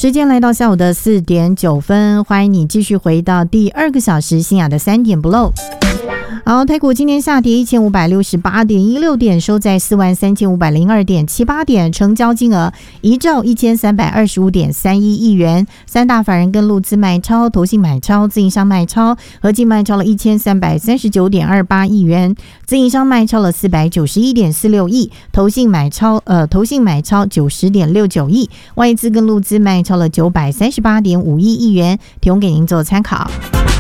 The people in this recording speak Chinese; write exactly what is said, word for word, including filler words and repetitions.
时间来到下午的四点九分，欢迎你继续回到第二个小时新雅的三点不漏。好，台股今天下跌一千五百六十八点一六点，收在四万三千五百零二点七八点，成交金额一兆一千三百二十五点三一亿元。三大法人跟路资卖超，投信买超，自营商卖超，合计卖超了一千三百三十九点二八亿元，自营商卖超了四百九十一点四六亿，投信买超呃投信买超九十点六九亿，外资跟路资卖超了九百三十八点五一亿元，提供给您做参考。